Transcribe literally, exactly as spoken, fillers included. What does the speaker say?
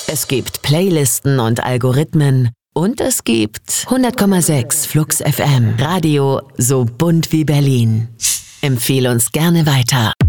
Es gibt Playlisten und Algorithmen. Und es gibt hundert Komma sechs Flux F M. Radio so bunt wie Berlin. Empfehle uns gerne weiter.